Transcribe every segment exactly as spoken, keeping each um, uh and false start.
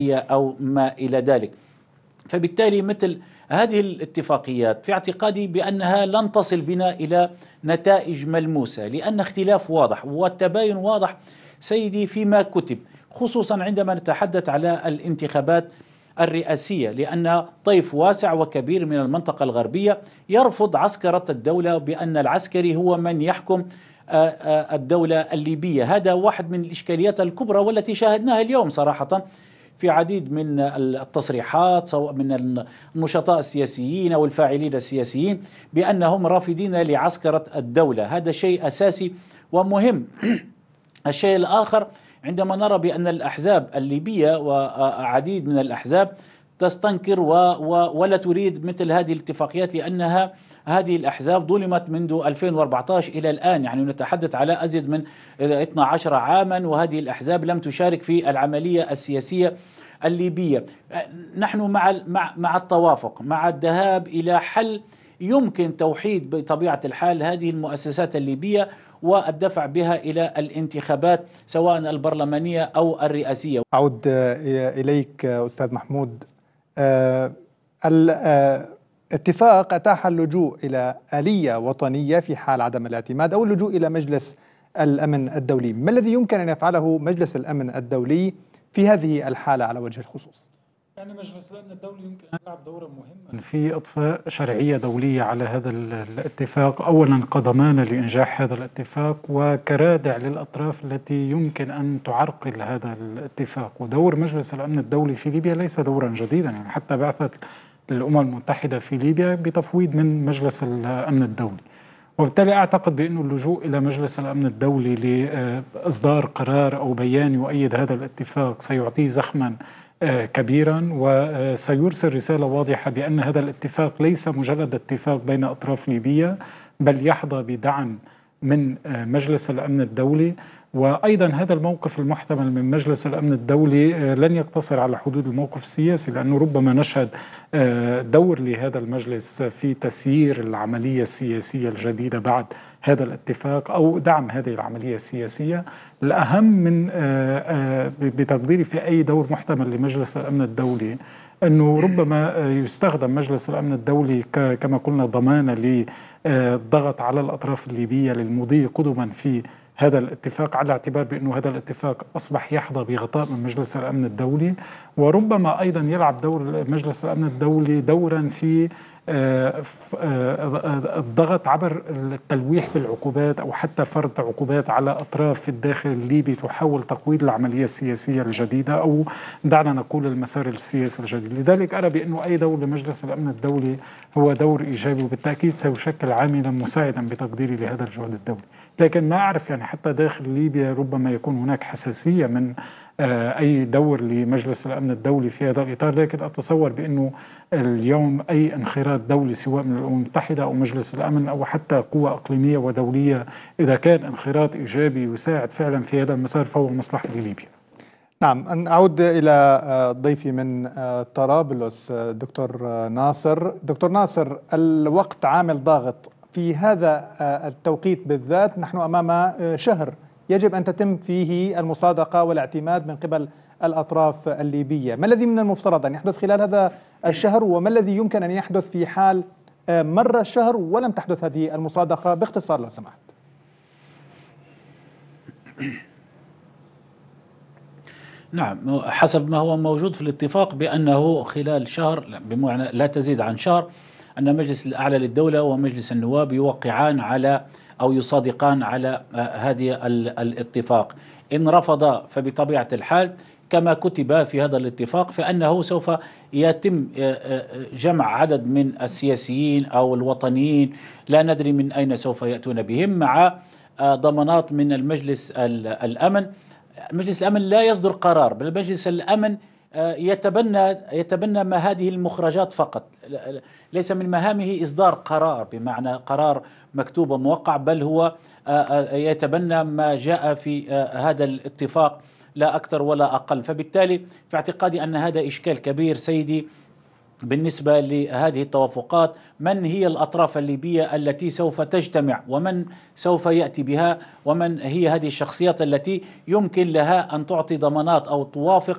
أو ما إلى ذلك. فبالتالي مثل هذه الاتفاقيات في اعتقادي بأنها لن تصل بنا إلى نتائج ملموسة، لأن اختلاف واضح والتباين واضح سيدي فيما كتب، خصوصا عندما نتحدث على الانتخابات الرئاسية، لأن طيف واسع وكبير من المنطقة الغربية يرفض عسكرة الدولة بأن العسكري هو من يحكم الدولة الليبية. هذا واحد من الإشكاليات الكبرى والتي شاهدناها اليوم صراحة في عديد من التصريحات سواء من النشطاء السياسيين أو الفاعلين السياسيين بأنهم رافضين لعسكرة الدولة. هذا شيء أساسي ومهم. الشيء الآخر عندما نرى بأن الأحزاب الليبية وعديد من الأحزاب تستنكر و و ولا تريد مثل هذه الاتفاقيات، لأنها هذه الأحزاب ظلمت منذ ألفين وأربعة عشر إلى الآن، يعني نتحدث على أزيد من اثني عشر عاما، وهذه الأحزاب لم تشارك في العملية السياسية الليبية. نحن مع مع مع التوافق، مع الذهاب إلى حل يمكن توحيد بطبيعة الحال هذه المؤسسات الليبية والدفع بها إلى الانتخابات سواء البرلمانية أو الرئاسية. أعود إليك أستاذ محمود. آه الاتفاق أتاح اللجوء إلى آلية وطنية في حال عدم الاعتماد أو اللجوء إلى مجلس الأمن الدولي. ما الذي يمكن أن يفعله مجلس الأمن الدولي في هذه الحالة على وجه الخصوص؟ يعني مجلس الأمن الدولي يمكن أن يلعب دورا مهما في إضفاء شرعية دولية على هذا الاتفاق، أولا كضمانة لإنجاح هذا الاتفاق وكرادع للأطراف التي يمكن أن تعرقل هذا الاتفاق. ودور مجلس الأمن الدولي في ليبيا ليس دورا جديدا، يعني حتى بعثت الأمم المتحدة في ليبيا بتفويض من مجلس الأمن الدولي. وبالتالي أعتقد بأن اللجوء إلى مجلس الأمن الدولي لإصدار قرار أو بيان يؤيد هذا الاتفاق سيعطيه زخما كبيرا وسيرسل رسالة واضحة بأن هذا الاتفاق ليس مجرد اتفاق بين أطراف ليبية، بل يحظى بدعم من مجلس الأمن الدولي. وأيضا هذا الموقف المحتمل من مجلس الأمن الدولي لن يقتصر على حدود الموقف السياسي، لأنه ربما نشهد دور لهذا المجلس في تسيير العملية السياسية الجديدة بعد هذا الاتفاق أو دعم هذه العملية السياسية. الأهم من بتقديري في أي دور محتمل لمجلس الأمن الدولي أنه ربما يستخدم مجلس الأمن الدولي كما قلنا ضمانة للضغط على الأطراف الليبية للمضي قدما في هذا الاتفاق، على اعتبار بأنه هذا الاتفاق أصبح يحظى بغطاء من مجلس الأمن الدولي. وربما أيضا يلعب دور مجلس الأمن الدولي دورا في الضغط عبر التلويح بالعقوبات أو حتى فرض عقوبات على أطراف في الداخل الليبي تحاول تقويض العملية السياسية الجديدة أو دعنا نقول المسار السياسي الجديد. لذلك أرى بأنه أي دور لمجلس الأمن الدولي هو دور إيجابي وبالتأكيد سيشكل عاملا مساعدا بتقديري لهذا الجهد الدولي. لكن ما أعرف يعني حتى داخل ليبيا ربما يكون هناك حساسية من أي دور لمجلس الأمن الدولي في هذا الإطار، لكن أتصور بأنه اليوم أي انخراط دولي سواء من الأمم المتحدة أو مجلس الأمن أو حتى قوة إقليمية ودولية إذا كان انخراط إيجابي يساعد فعلا في هذا المسار فهو مصلحة لليبيا. نعم، أن أعود إلى ضيفي من طرابلس دكتور ناصر. دكتور ناصر، الوقت عامل ضاغط في هذا التوقيت بالذات، نحن أمام شهر يجب أن تتم فيه المصادقة والاعتماد من قبل الأطراف الليبية. ما الذي من المفترض أن يحدث خلال هذا الشهر وما الذي يمكن أن يحدث في حال مر الشهر ولم تحدث هذه المصادقة؟ باختصار لو سمحت. نعم، حسب ما هو موجود في الاتفاق بأنه خلال شهر بمعنى لا تزيد عن شهر أن مجلس الأعلى للدولة ومجلس النواب يوقعان على أو يصادقان على هذه الاتفاق. إن رفض فبطبيعة الحال كما كتب في هذا الاتفاق فإنه سوف يتم جمع عدد من السياسيين أو الوطنيين لا ندري من أين سوف يأتون بهم مع ضمانات من المجلس الأمن. مجلس الأمن لا يصدر قرار، بل مجلس الأمن يتبنى يتبنى ما هذه المخرجات فقط، ليس من مهامه إصدار قرار بمعنى قرار مكتوب وموقع، بل هو يتبنى ما جاء في هذا الاتفاق لا أكثر ولا أقل. فبالتالي في اعتقادي أن هذا إشكال كبير سيدي بالنسبة لهذه التوافقات. من هي الأطراف الليبية التي سوف تجتمع ومن سوف يأتي بها ومن هي هذه الشخصيات التي يمكن لها أن تعطي ضمانات أو توافق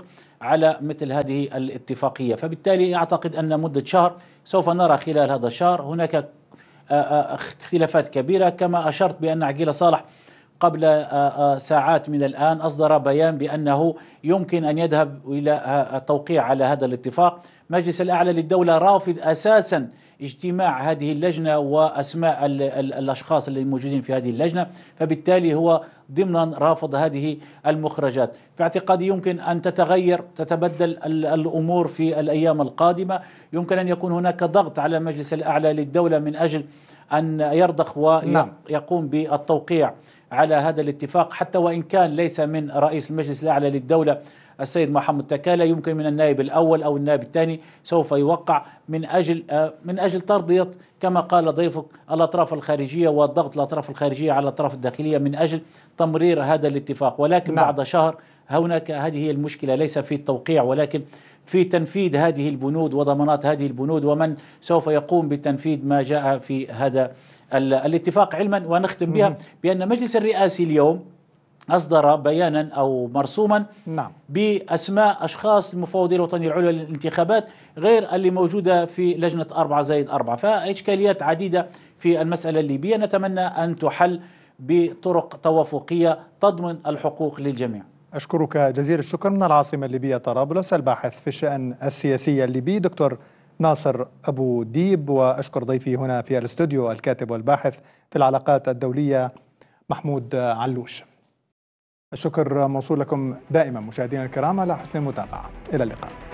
على مثل هذه الاتفاقية. فبالتالي أعتقد أن مدة شهر سوف نرى خلال هذا الشهر هناك اختلافات كبيرة، كما أشرت بأن عقيلة صالح قبل ساعات من الآن أصدر بيان بأنه يمكن أن يذهب إلى التوقيع على هذا الاتفاق. مجلس الأعلى للدولة رافض أساسا اجتماع هذه اللجنة وأسماء الأشخاص اللي موجودين في هذه اللجنة، فبالتالي هو ضمنا رافض هذه المخرجات. في اعتقادي يمكن أن تتغير تتبدل الأمور في الأيام القادمة، يمكن أن يكون هناك ضغط على مجلس الأعلى للدولة من أجل أن يرضخ ويقوم بالتوقيع على هذا الاتفاق، حتى وإن كان ليس من رئيس المجلس الأعلى للدولة السيد محمد تكالة، يمكن من النائب الأول أو النائب الثاني سوف يوقع من أجل من أجل ترضية كما قال ضيفك الأطراف الخارجية والضغط الأطراف الخارجية على الأطراف الداخلية من أجل تمرير هذا الاتفاق. ولكن نعم. بعد شهر هناك هذه هي المشكلة، ليس في التوقيع ولكن في تنفيذ هذه البنود وضمانات هذه البنود، ومن سوف يقوم بتنفيذ ما جاء في هذا الاتفاق. علما ونختم بها بأن مجلس الرئاسي اليوم أصدر بيانا أو مرسوما نعم. بأسماء أشخاص المفوضية الوطنية العليا للانتخابات غير اللي موجودة في لجنة أربعة زائد أربعة، فإشكاليات عديدة في المسألة الليبية نتمنى أن تحل بطرق توافقية تضمن الحقوق للجميع. أشكرك جزيل الشكر. من العاصمة الليبية طرابلس الباحث في الشأن السياسي الليبي دكتور ناصر أبو ديب، وأشكر ضيفي هنا في الاستوديو الكاتب والباحث في العلاقات الدولية محمود علوش. الشكر موصول لكم دائما مشاهدينا الكرام على حسن المتابعة. إلى اللقاء.